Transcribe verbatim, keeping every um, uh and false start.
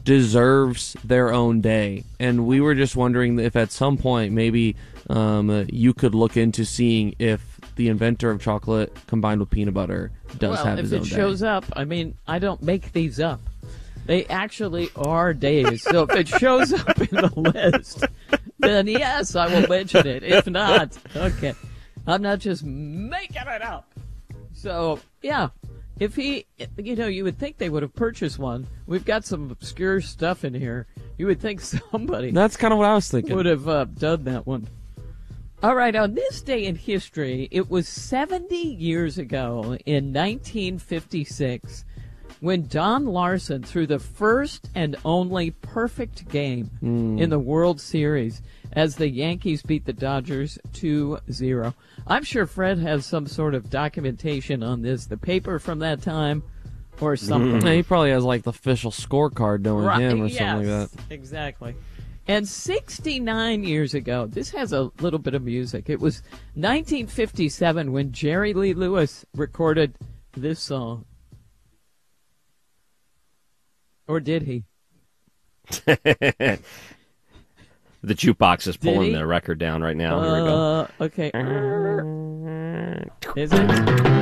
deserves their own day. And we were just wondering if at some point maybe um, uh, you could look into seeing if the inventor of chocolate combined with peanut butter does well, have his own day. If it shows up, I mean, I don't make these up. They actually are days. So if it shows up in the list, then yes, I will mention it. If not, okay. I'm not just making it up. So, yeah. If he, you know, you would think they would have purchased one. We've got some obscure stuff in here. You would think somebody That's kind of what I was thinking. would have uh, done that one. All right, on this day in history, it was seventy years ago in nineteen fifty-six when Don Larson threw the first and only perfect game mm. in the World Series as the Yankees beat the Dodgers two zero. I'm sure Fred has some sort of documentation on this, the paper from that time or something. Mm. Yeah, he probably has like the official scorecard knowing Right, him or yes, something like that. Exactly. And sixty-nine years ago, this has a little bit of music. It was nineteen fifty-seven when Jerry Lee Lewis recorded this song. Or did he? The jukebox is Did pulling he? the record down right now. Here we go. Uh, okay. Is it?